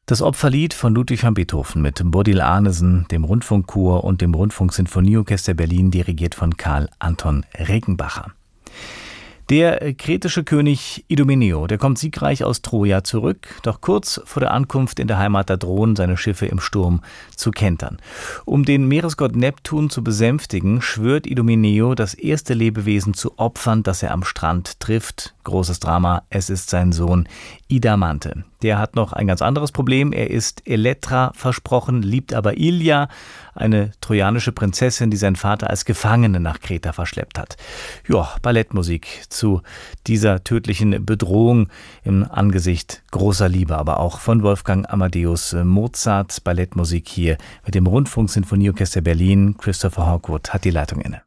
Das Opferlied von Ludwig van Beethoven mit Bodil Arnesen, dem Rundfunkchor und dem Rundfunksinfonieorchester Berlin, dirigiert von Karl Anton Regenbacher. Der kretische König Idomeneo, der kommt siegreich aus Troja zurück, doch kurz vor der Ankunft in der Heimat, da drohen seine Schiffe im Sturm zu kentern. Um den Meeresgott Neptun zu besänftigen, schwört Idomeneo, das erste Lebewesen zu opfern, das er am Strand trifft. Großes Drama, es ist sein Sohn Idamante. Der hat noch ein ganz anderes Problem. Er ist Elektra versprochen, liebt aber Ilia, eine trojanische Prinzessin, die sein Vater als Gefangene nach Kreta verschleppt hat. Ja, Ballettmusik zu dieser tödlichen Bedrohung im Angesicht großer Liebe, aber auch von Wolfgang Amadeus Mozart. Ballettmusik hier mit dem Rundfunksinfonieorchester Berlin. Christopher Hawkwood hat die Leitung inne.